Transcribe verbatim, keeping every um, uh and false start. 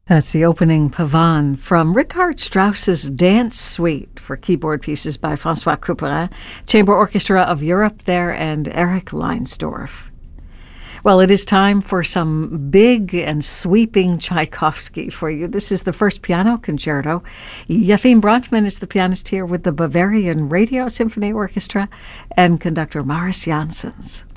That's the opening Pavane from Richard Strauss's Dance Suite for keyboard pieces by François Couperin, Chamber Orchestra of Europe there, and Eric Leinsdorf. Well, it is time for some big and sweeping Tchaikovsky for you. This is the first piano concerto. Yefim Bronfman is the pianist here with the Bavarian Radio Symphony Orchestra and conductor Maris Janssens.